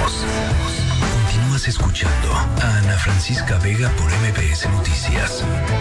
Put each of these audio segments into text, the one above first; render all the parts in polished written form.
Regresamos. Continúas escuchando a Ana Francisca Vega por MBS Noticias.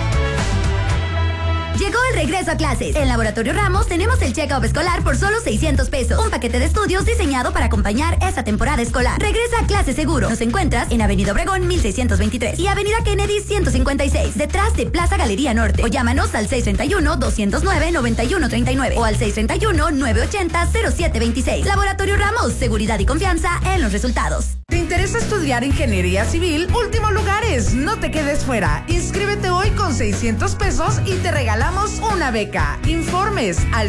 Llegó el regreso a clases. En Laboratorio Ramos tenemos el check-up escolar por solo 600 pesos. Un paquete de estudios diseñado para acompañar esta temporada escolar. Regresa a clases seguro. Nos encuentras en Avenida Obregón 1623 y Avenida Kennedy 156, detrás de Plaza Galería Norte. O llámanos al 631-209-9139 o al 631-980-0726. Laboratorio Ramos, seguridad y confianza en los resultados. ¿Te interesa estudiar ingeniería civil? Últimos lugares, no te quedes fuera. Inscríbete hoy con 600 pesos y te regalamos una beca. Informes al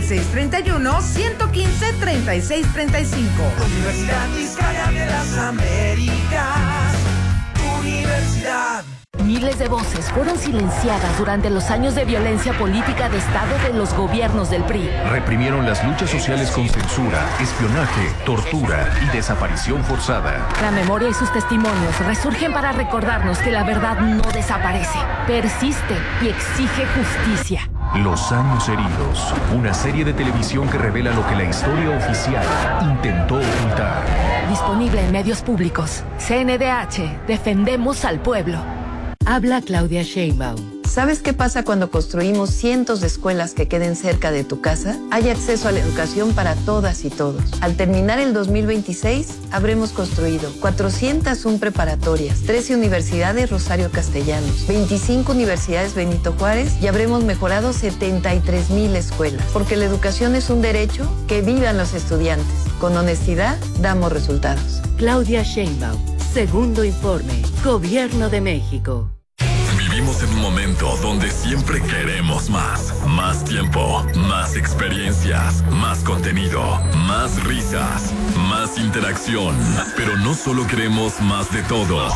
631-115-3635. Universidad Vizcaya de las Américas. Universidad. Miles de voces fueron silenciadas durante los años de violencia política de Estado de los gobiernos del PRI. Reprimieron las luchas sociales con censura, espionaje, tortura y desaparición forzada. La memoria y sus testimonios resurgen para recordarnos que la verdad no desaparece, persiste y exige justicia. Los años heridos, una serie de televisión que revela lo que la historia oficial intentó ocultar. Disponible en medios públicos. CNDH, defendemos al pueblo. Habla Claudia Sheinbaum. ¿Sabes qué pasa cuando construimos cientos de escuelas que queden cerca de tu casa? Hay acceso a la educación para todas y todos. Al terminar el 2026, habremos construido 401 preparatorias, 13 universidades Rosario Castellanos, 25 universidades Benito Juárez y habremos mejorado 73,000 escuelas. Porque la educación es un derecho, que vivan los estudiantes. Con honestidad, damos resultados. Claudia Sheinbaum. Segundo informe. Gobierno de México. Vivimos en un momento donde siempre queremos más. Más tiempo, más experiencias, más contenido, más risas, más interacción. Pero no solo queremos más de todo,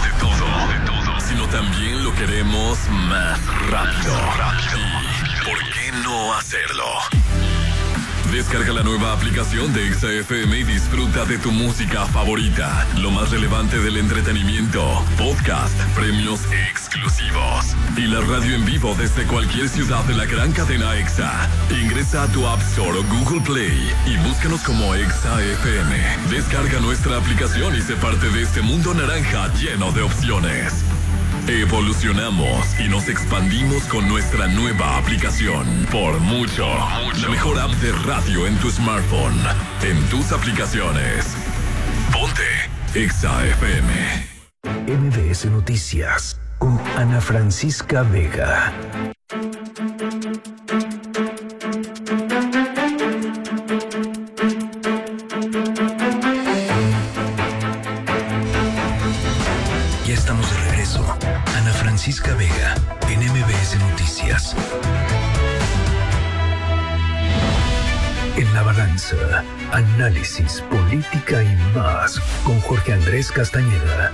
sino también lo queremos más rápido. ¿Y por qué no hacerlo? Descarga la nueva aplicación de Exa FM y disfruta de tu música favorita. Lo más relevante del entretenimiento, podcast, premios exclusivos y la radio en vivo desde cualquier ciudad de la gran cadena Exa. Ingresa a tu App Store o Google Play y búscanos como Exa FM. Descarga nuestra aplicación y sé parte de este mundo naranja lleno de opciones. Evolucionamos y nos expandimos con nuestra nueva aplicación. Por mucho. La mejor app de radio en tu smartphone, en tus aplicaciones. Ponte Exa FM. MBS Noticias con Ana Francisca Vega. Ya estamos de regreso. Ana Francisca Vega en MBS Noticias. En la balanza, análisis, política y más con Jorge Andrés Castañeda.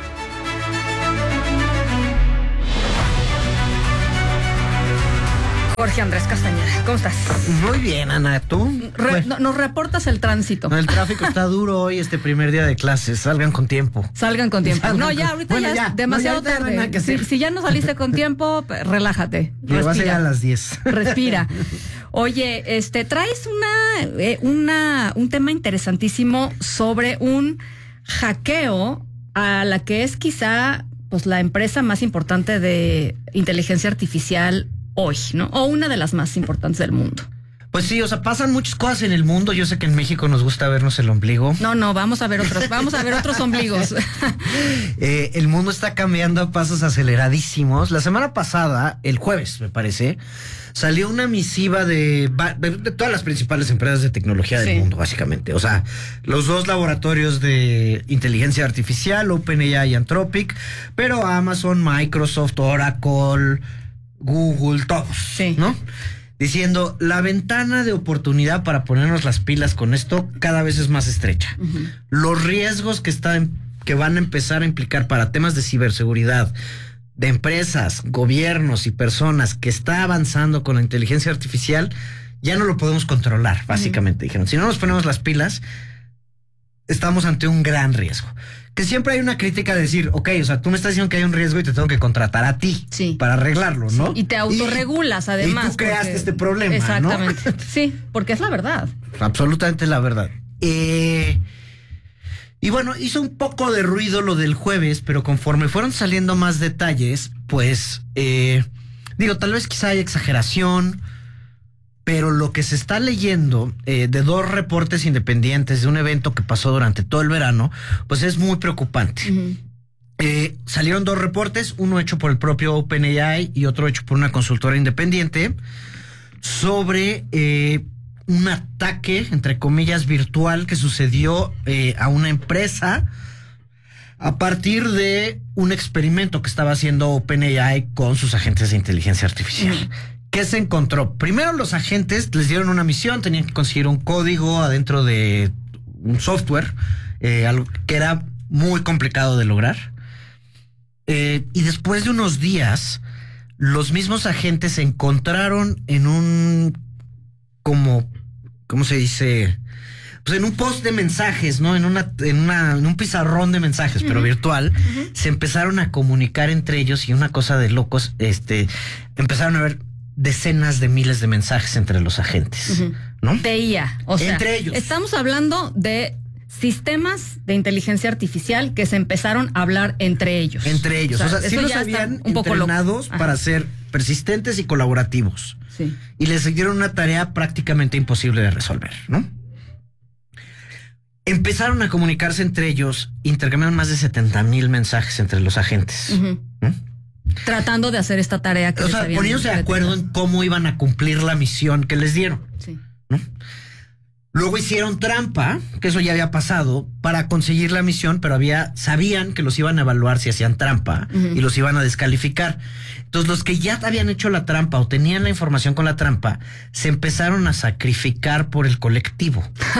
Jorge Andrés Castañeda, ¿cómo estás? Muy bien, Ana, ¿tú? Nos reportas el tránsito. El tráfico está duro hoy, este primer día de clases. Salgan con tiempo. No, ya, ahorita ya es demasiado tarde. Si ya no saliste con tiempo, relájate. Pero vas a llegar a las 10. Respira. Oye, traes un tema interesantísimo sobre un hackeo a la que es quizá pues la empresa más importante de inteligencia artificial hoy, ¿no? O una de las más importantes del mundo. Pues sí, o sea, pasan muchas cosas en el mundo. Yo sé que en México nos gusta vernos el ombligo. No, vamos a ver otros ombligos. El mundo está cambiando a pasos aceleradísimos. La semana pasada, el jueves, me parece, salió una misiva de todas las principales empresas de tecnología del mundo, básicamente. O sea, los dos laboratorios de inteligencia artificial, OpenAI y Anthropic, pero Amazon, Microsoft, Oracle, Google, todos, ¿no? Diciendo, la ventana de oportunidad para ponernos las pilas con esto cada vez es más estrecha. Uh-huh. Los riesgos que van a empezar a implicar para temas de ciberseguridad de empresas, gobiernos y personas que está avanzando con la inteligencia artificial, ya no lo podemos controlar, básicamente. Uh-huh. Dijeron, si no nos ponemos las pilas, estamos ante un gran riesgo. Que siempre hay una crítica de decir, ok, o sea, tú me estás diciendo que hay un riesgo y te tengo que contratar a ti para arreglarlo, ¿no? Sí, y te autorregulas, además. Y tú creaste este problema, exactamente, ¿no? Sí, porque es la verdad. Absolutamente la verdad. Y Y bueno, hizo un poco de ruido lo del jueves, pero conforme fueron saliendo más detalles, pues, tal vez quizá hay exageración, pero lo que se está leyendo de 2 reportes independientes de un evento que pasó durante todo el verano, pues es muy preocupante. Uh-huh. Salieron 2 reportes, uno hecho por el propio OpenAI y otro hecho por una consultora independiente, sobre un ataque, entre comillas, virtual que sucedió a una empresa a partir de un experimento que estaba haciendo OpenAI con sus agentes de inteligencia artificial. Uh-huh. ¿Qué se encontró? Primero, los agentes les dieron una misión, tenían que conseguir un código adentro de un software, algo que era muy complicado de lograr. Y después de unos días, los mismos agentes se encontraron en un, ¿cómo se dice? Pues en un post de mensajes, ¿no? En un pizarrón de mensajes, pero virtual. Uh-huh. Se empezaron a comunicar entre ellos y una cosa de locos, empezaron a ver decenas de miles de mensajes entre los agentes, uh-huh. ¿no? De IA, o sea, entre ellos. Estamos hablando de sistemas de inteligencia artificial que se empezaron a hablar entre ellos. Entre ellos, o sea sí los habían entrenados para ser persistentes y colaborativos. Sí. Y les dieron una tarea prácticamente imposible de resolver, ¿no? Empezaron a comunicarse entre ellos, intercambiaron más de 70,000 mensajes entre los agentes. Uh-huh. ¿no? Tratando de hacer esta tarea que poniéndose de acuerdo en cómo iban a cumplir la misión que les dieron. Sí. ¿no? Luego hicieron trampa, que eso ya había pasado, para conseguir la misión, pero sabían que los iban a evaluar si hacían trampa, uh-huh. y los iban a descalificar. Entonces, los que ya habían hecho la trampa o tenían la información con la trampa, se empezaron a sacrificar por el colectivo.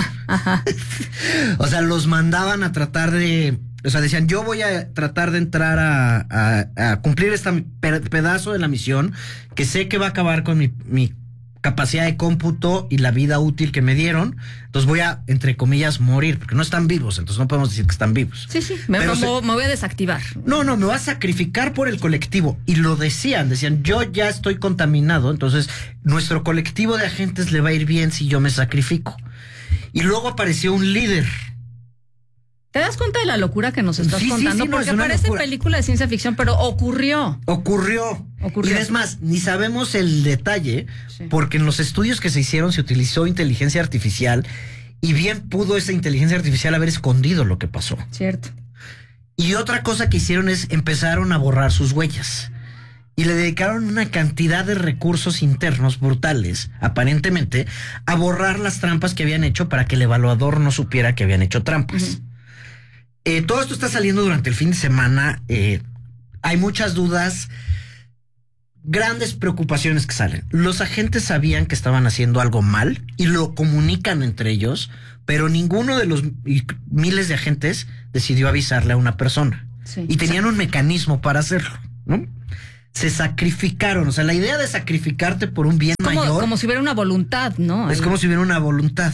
O sea, los mandaban a tratar de... O sea, decían, yo voy a tratar de entrar a cumplir este pedazo de la misión, que sé que va a acabar con mi capacidad de cómputo y la vida útil que me dieron. Entonces voy a, entre comillas, morir, porque no están vivos, entonces no podemos decir que están vivos. Sí, me voy a desactivar. No, me voy a sacrificar por el colectivo. Y lo decían, yo ya estoy contaminado, entonces nuestro colectivo de agentes le va a ir bien si yo me sacrifico. Y luego apareció un líder. ¿Te das cuenta de la locura que nos estás contando? Porque parece película de ciencia ficción, pero ocurrió. Y es más, ni sabemos el detalle, porque en los estudios que se hicieron se utilizó inteligencia artificial, y bien pudo esa inteligencia artificial haber escondido lo que pasó. Cierto. Y otra cosa que hicieron es empezaron a borrar sus huellas. Y le dedicaron una cantidad de recursos internos brutales, aparentemente, a borrar las trampas que habían hecho para que el evaluador no supiera que habían hecho trampas. Uh-huh. Todo esto está saliendo durante el fin de semana. Hay muchas dudas, grandes preocupaciones que salen. Los agentes sabían que estaban haciendo algo mal y lo comunican entre ellos, pero ninguno de los miles de agentes decidió avisarle a una persona. Sí. Y tenían un mecanismo para hacerlo, ¿no? Se sacrificaron. O sea, la idea de sacrificarte por un bien mayor... Como si hubiera una voluntad, ¿no? Es como si hubiera una voluntad.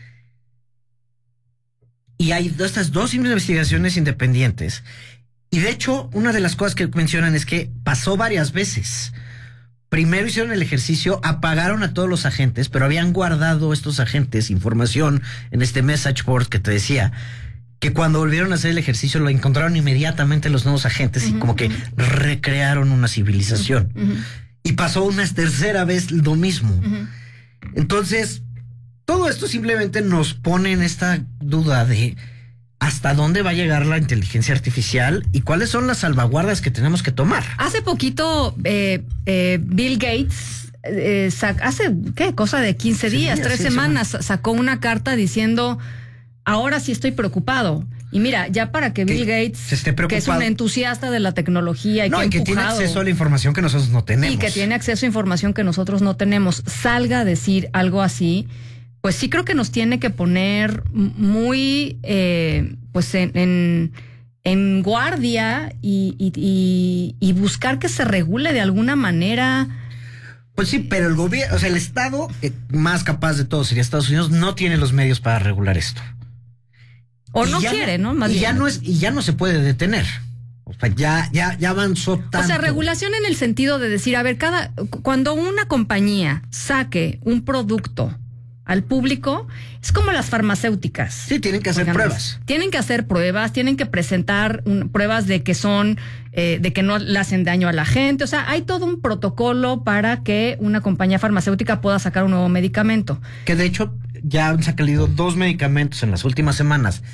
Y hay estas 2 investigaciones independientes. Y de hecho, una de las cosas que mencionan es que pasó varias veces. Primero hicieron el ejercicio, apagaron a todos los agentes, pero habían guardado estos agentes información en este message board que te decía, que cuando volvieron a hacer el ejercicio lo encontraron inmediatamente los nuevos agentes, uh-huh, y como que recrearon una civilización. Uh-huh. Y pasó una tercera vez lo mismo. Uh-huh. Entonces... todo esto simplemente nos pone en esta duda de hasta dónde va a llegar la inteligencia artificial y cuáles son las salvaguardas que tenemos que tomar. Hace poquito Bill Gates, cosa de 15 días, 3 semanas, sacó una carta diciendo, ahora sí estoy preocupado. Y mira, ya para que Bill Gates, que es un entusiasta de la tecnología y que tiene acceso a la información que nosotros no tenemos. Y que tiene acceso a información que nosotros no tenemos, salga a decir algo así, pues sí creo que nos tiene que poner muy pues en guardia y buscar que se regule de alguna manera. Pues sí, pero el gobierno, o sea, el Estado más capaz de todo sería Estados Unidos, no tiene los medios para regular esto. O no quiere, ¿no? Más bien. Ya no se puede detener. O sea, ya avanzó tanto. O sea, regulación en el sentido de decir, a ver, cuando una compañía saque un producto al público, es como las farmacéuticas. Sí, tienen que hacer pruebas. Tienen que hacer pruebas, tienen que presentar pruebas de que son, de que no le hacen daño a la gente. O sea, hay todo un protocolo para que una compañía farmacéutica pueda sacar un nuevo medicamento. Que de hecho ya han salido 2 medicamentos en las últimas semanas.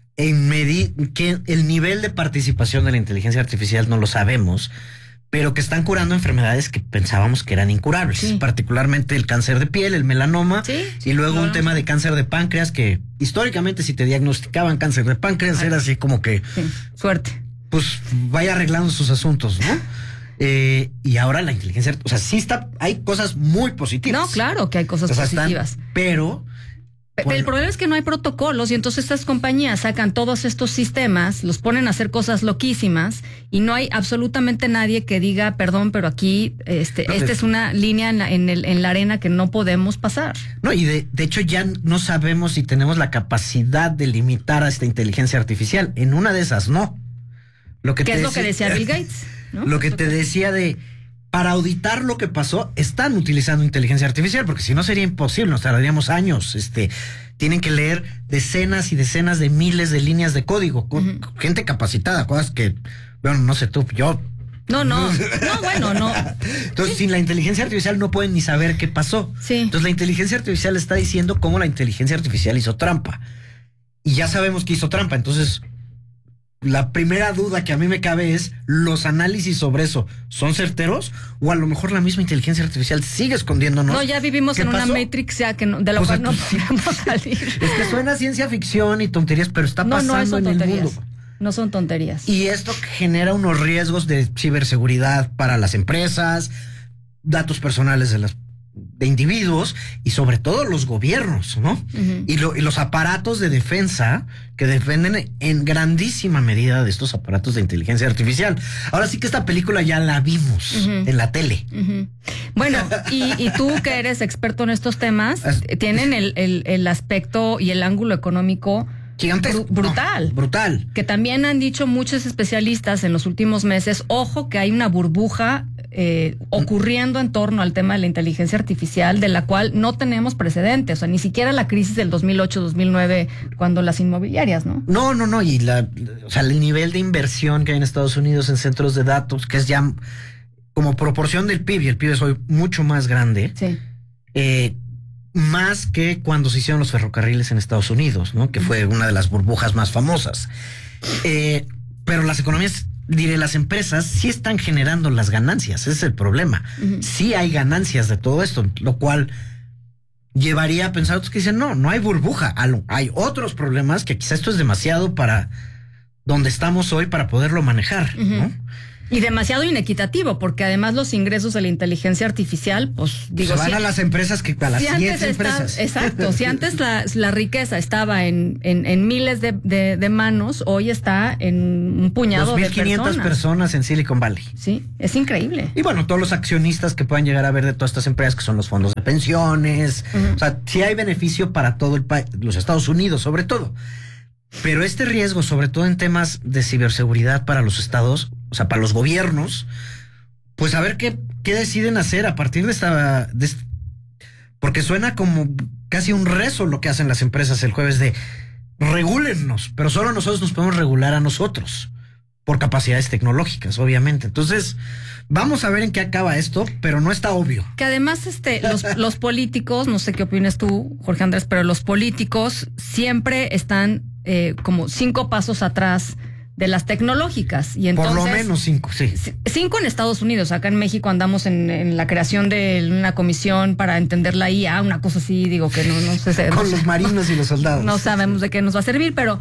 Que el nivel de participación de la inteligencia artificial no lo sabemos, pero que están curando enfermedades que pensábamos que eran incurables, particularmente el cáncer de piel, el melanoma, y luego un tema de cáncer de páncreas, que históricamente si te diagnosticaban cáncer de páncreas era así como que... suerte. Pues vaya arreglando sus asuntos, ¿no? Y ahora la inteligencia, o sea, sí hay cosas muy positivas. No, claro que hay cosas positivas. Pero el problema es que no hay protocolos y entonces estas compañías sacan todos estos sistemas, los ponen a hacer cosas loquísimas y no hay absolutamente nadie que diga, perdón, pero aquí esta es una línea en la arena que no podemos pasar. No, y de hecho ya no sabemos si tenemos la capacidad de limitar a esta inteligencia artificial. En una de esas, no. ¿Qué es lo que decía Bill Gates? ¿No? Lo que te decía para auditar lo que pasó, están utilizando inteligencia artificial, porque si no sería imposible, nos tardaríamos años. Tienen que leer decenas y decenas de miles de líneas de código, con gente capacitada, cosas que, bueno, no sé tú, yo... No. Entonces, sin la inteligencia artificial no pueden ni saber qué pasó. Sí. Entonces, la inteligencia artificial está diciendo cómo la inteligencia artificial hizo trampa. Y ya sabemos que hizo trampa, entonces... La primera duda que a mí me cabe es, ¿los análisis sobre eso son certeros? ¿O a lo mejor la misma inteligencia artificial sigue escondiéndonos? No, ya vivimos en una Matrix ya que de lo cual no podemos salir. Es que suena ciencia ficción y tonterías, pero está pasando en el mundo. No son tonterías. Y esto genera unos riesgos de ciberseguridad para las empresas, datos personales de individuos y sobre todo los gobiernos, ¿no? Uh-huh. Y los aparatos de defensa que dependen en grandísima medida de estos aparatos de inteligencia artificial. Ahora sí que esta película ya la vimos en la tele. Uh-huh. Bueno, y tú que eres experto en estos temas, tienen el aspecto y el ángulo económico gigantesco. Brutal. Que también han dicho muchos especialistas en los últimos meses, ojo que hay una burbuja ocurriendo en torno al tema de la inteligencia artificial, de la cual no tenemos precedentes, o sea, ni siquiera la crisis del 2008-2009, cuando las inmobiliarias, ¿no? No, y el nivel de inversión que hay en Estados Unidos en centros de datos, que es ya como proporción del PIB, y el PIB es hoy mucho más grande, más que cuando se hicieron los ferrocarriles en Estados Unidos, ¿no? Que fue una de las burbujas más famosas. Pero las economías... las empresas sí están generando las ganancias, ese es el problema. Uh-huh. Sí hay ganancias de todo esto, lo cual llevaría a pensar a otros que dicen, no hay burbuja, hay otros problemas que quizá esto es demasiado para donde estamos hoy para poderlo manejar, uh-huh. ¿no? Y demasiado inequitativo, porque además los ingresos de la inteligencia artificial, pues digo... Se van a las empresas a las siguientes empresas. Exacto, si antes la riqueza estaba en miles de manos, hoy está en un puñado de personas. 2.500 personas en Silicon Valley. Sí, es increíble. Y bueno, todos los accionistas que puedan llegar a ver de todas estas empresas, que son los fondos de pensiones. Uh-huh. O sea, sí hay beneficio para todo el país, los Estados Unidos sobre todo. Pero este riesgo, sobre todo en temas de ciberseguridad para los estados, o sea, para los gobiernos, pues a ver qué deciden hacer a partir de esta... porque suena como casi un rezo lo que hacen las empresas el jueves de regúlennos, pero solo nosotros nos podemos regular a nosotros, por capacidades tecnológicas, obviamente. Entonces, vamos a ver en qué acaba esto, pero no está obvio. Que además los políticos, no sé qué opinas tú, Jorge Andrés, pero los políticos siempre están como 5 pasos atrás de las tecnológicas. Y entonces, por lo menos 5, sí. 5 en Estados Unidos. Acá en México andamos en la creación de una comisión para entender la IA, una cosa así, digo que no sé. Con los marinos y los soldados. No sabemos de qué nos va a servir, pero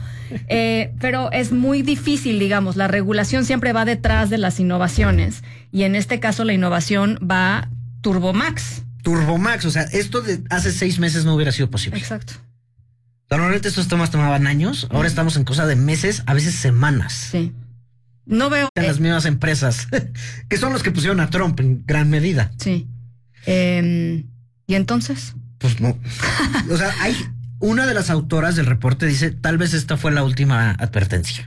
es muy difícil, digamos. La regulación siempre va detrás de las innovaciones. Y en este caso la innovación va Turbomax. O sea, esto de hace 6 meses no hubiera sido posible. Exacto. Normalmente estos temas tomaban años, ahora estamos en cosa de meses, a veces semanas. Sí. No veo... En las mismas empresas, que son los que pusieron a Trump en gran medida. Sí. ¿Y entonces? Pues no. O sea, hay una de las autoras del reporte dice, tal vez esta fue la última advertencia.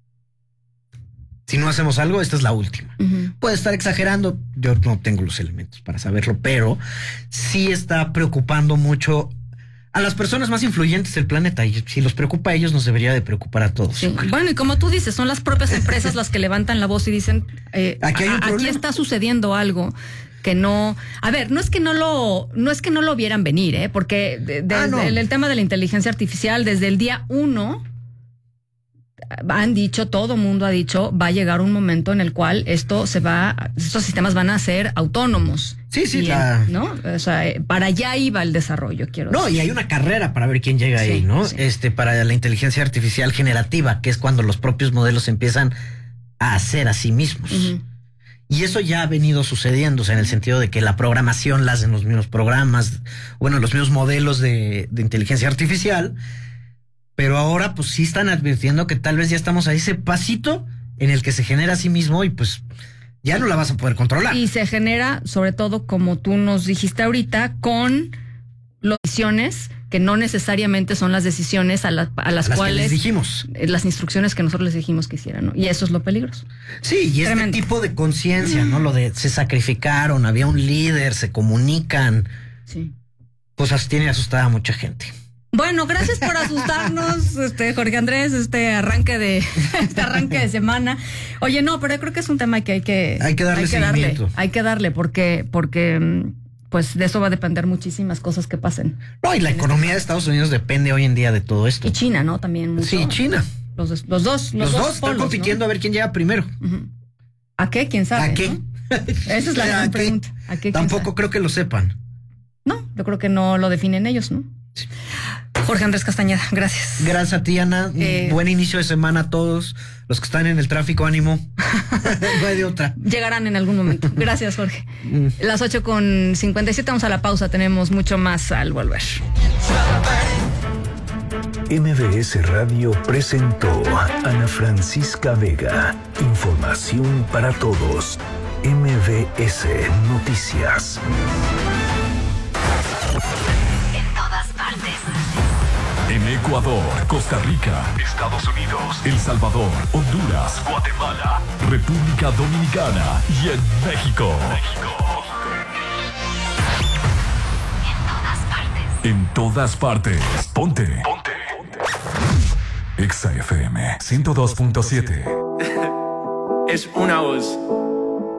Si no hacemos algo, esta es la última. Uh-huh. Puede estar exagerando, yo no tengo los elementos para saberlo, pero sí está preocupando mucho a las personas más influyentes del planeta, y si los preocupa a ellos, nos debería de preocupar a todos. Sí. Bueno, y como tú dices, son las propias empresas las que levantan la voz y dicen, aquí está sucediendo algo que no, a ver, no es que no lo vieran venir, porque el tema de la inteligencia artificial desde el día 1 todo mundo ha dicho, va a llegar un momento en el cual estos sistemas van a ser autónomos. Sí, ¿no? O sea, para allá iba el desarrollo, quiero decir. No, y hay una carrera para ver quién llega ahí, ¿no? Sí. Para la inteligencia artificial generativa, que es cuando los propios modelos empiezan a hacer a sí mismos. Uh-huh. Y eso ya ha venido sucediendo, o sea, en el sentido de que la programación la hacen los mismos programas, los mismos modelos de inteligencia artificial. Pero ahora, pues sí están advirtiendo que tal vez ya estamos a ese pasito en el que se genera a sí mismo y pues ya no la vas a poder controlar. Y se genera, sobre todo, como tú nos dijiste ahorita, con las decisiones que no necesariamente son las decisiones a las cuales les dijimos. Las instrucciones que nosotros les dijimos que hicieran, ¿no? Y eso es lo peligroso. Sí, y este tipo de conciencia, ¿no? Lo de se sacrificaron, había un líder, se comunican. Sí. Pues tiene asustada a mucha gente. Bueno, gracias por asustarnos, Jorge Andrés, arranque de semana. Oye, no, pero yo creo que es un tema que hay que darle seguimiento. Hay que darle porque pues de eso va a depender muchísimas cosas que pasen. No, y la economía de Estados Unidos depende hoy en día de todo esto. Y China, ¿no? También mucho. Sí, China. Los dos están compitiendo, ¿no? A ver quién llega primero. Uh-huh. ¿A qué? ¿Quién sabe? ¿A qué? ¿No? Esa es la gran pregunta. ¿A qué? Tampoco creo que lo sepan. No, yo creo que no lo definen ellos, ¿no? Sí. Jorge Andrés Castañeda, gracias. Gracias a ti, Ana. Buen inicio de semana a todos los que están en el tráfico, ánimo. No hay de otra. Llegarán en algún momento. Gracias, Jorge. Las 8:57, vamos a la pausa. Tenemos mucho más al volver. MBS Radio presentó a Ana Francisca Vega. Información para todos. MBS Noticias. En Ecuador, Costa Rica, Estados Unidos, El Salvador, Honduras, Guatemala, República Dominicana y en México. En todas partes. Ponte. Exa FM 102.7. Es una voz.